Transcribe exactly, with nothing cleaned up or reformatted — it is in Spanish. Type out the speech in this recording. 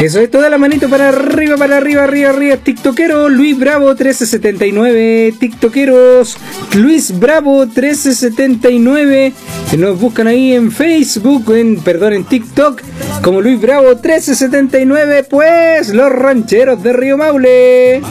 Eso es, toda la manito para arriba, para arriba, arriba, arriba. TikTokero Luis Bravo trece setenta y nueve. TikTokeros Luis Bravo trece setenta y nueve. Nos buscan ahí en Facebook, en, perdón, en TikTok como Luis Bravo trece setenta y nueve. Pues los rancheros de Río Maule.